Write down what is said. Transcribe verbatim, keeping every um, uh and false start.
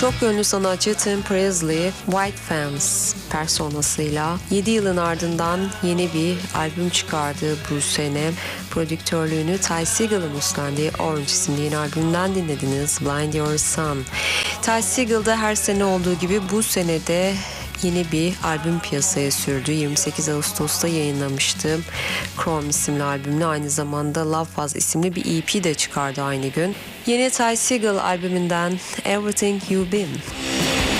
Çok yönlü sanatçı Tim Presley, White Fence personasıyla yedi yılın ardından yeni bir albüm çıkardı bu sene. Prodüktörlüğünü Ty Segal'ın üstlendiği Orange isimli yeni albümden dinlediniz, Blind Your Son. Ty Segal'da her sene olduğu gibi bu senede yeni bir albüm piyasaya sürdü. yirmi sekiz Ağustos'ta yayınlamıştı. Chrome isimli albümle aynı zamanda Love Fuzz isimli bir E P de çıkardı aynı gün. Yeni Ty Segal albümünden Everything You've Been.